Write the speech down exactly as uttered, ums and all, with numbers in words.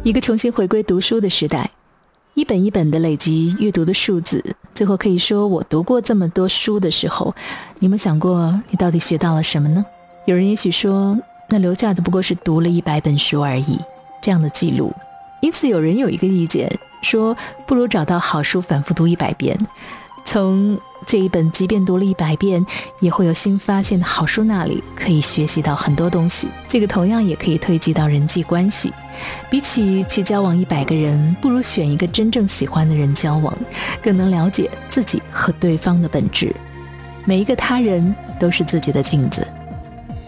一个重新回归读书的时代，一本一本的累积阅读的数字，最后可以说我读过这么多书的时候，你有没有想过你到底学到了什么呢？有人也许说，那留下的不过是读了一百本书而已，这样的记录。因此有人有一个意见说，不如找到好书反复读一百遍，从这一本即便读了一百遍也会有新发现的好书那里可以学习到很多东西。这个同样也可以推及到人际关系，比起去交往一百个人，不如选一个真正喜欢的人交往，更能了解自己和对方的本质。每一个他人都是自己的镜子。